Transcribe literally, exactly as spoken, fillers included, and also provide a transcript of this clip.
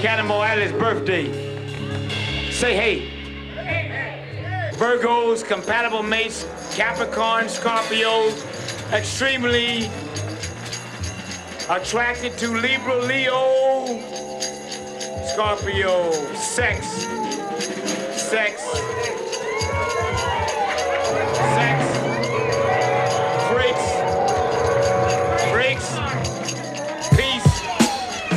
Cannonball Adderley's birthday. Say hey. Virgos, compatible mates, Capricorn, Scorpios, extremely attracted to Libra, Leo, Scorpio, sex, sex.